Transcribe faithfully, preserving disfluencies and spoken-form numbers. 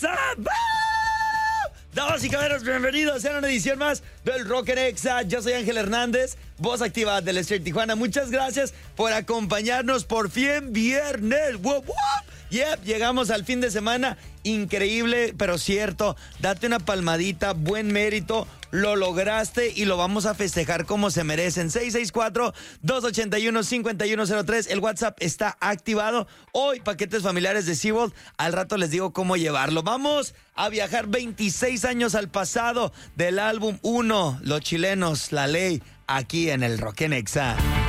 Exa. Damas y caballeros, bienvenidos a una edición más del Rock en Exa. Yo soy Ángel Hernández, voz activa del Street Tijuana. Muchas gracias por acompañarnos. Por fin viernes. ¡Wop, wop! Yep, llegamos al fin de semana. Increíble, pero cierto. Date una palmadita, buen mérito. Lo lograste y lo vamos a festejar como se merecen. seis seis cuatro, dos ocho uno, cinco uno cero tres. El WhatsApp está activado. Hoy, paquetes familiares de SeaWorld. Al rato les digo cómo llevarlo. Vamos a viajar veintiséis años al pasado del álbum uno. Los chilenos, La Ley, aquí en el Rock en Exa.